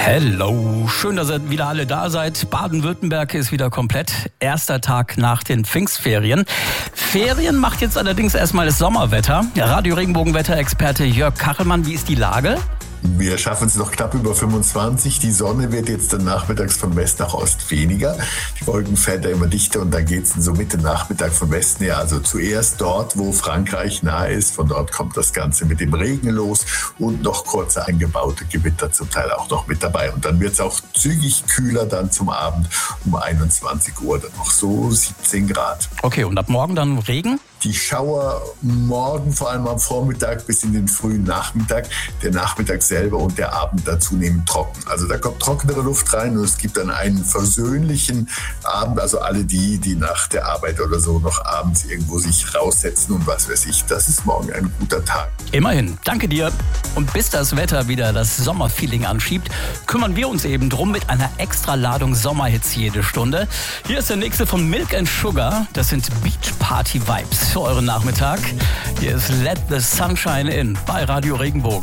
Hello, schön, dass ihr wieder alle da seid. Baden-Württemberg ist wieder komplett. Erster Tag nach den Pfingstferien. Ferien macht jetzt allerdings erstmal das Sommerwetter. Radio Regenbogen-Wetterexperte Jörg Kachelmann, wie ist die Lage? Wir schaffen es noch knapp über 25. Die Sonne wird jetzt dann nachmittags von West nach Ost weniger. Die Wolken fällt da immer dichter und dann geht es so Mitte Nachmittag von Westen her. Also zuerst dort, wo Frankreich nahe ist. Von dort kommt das Ganze mit dem Regen los und noch kurze eingebaute Gewitter zum Teil auch noch mit dabei. Und dann wird es auch zügig kühler dann zum Abend um 21 Uhr. Dann noch so 17 Grad. Okay, und ab morgen dann Regen? Die Schauer morgen, vor allem am Vormittag bis in den frühen Nachmittag. Der Nachmittag selber und der Abend da zunehmend trocken. Also da kommt trockenere Luft rein und es gibt dann einen versöhnlichen Abend. Also alle die nach der Arbeit oder so noch abends irgendwo sich raussetzen und was weiß ich. Das ist morgen ein guter Tag. Immerhin, danke dir. Und bis das Wetter wieder das Sommerfeeling anschiebt, kümmern wir uns eben drum mit einer extra Ladung Sommerhits jede Stunde. Hier ist der nächste von Milk and Sugar. Das sind Beach Party Vibes für euren Nachmittag. Hier ist Let the Sunshine In bei Radio Regenbogen.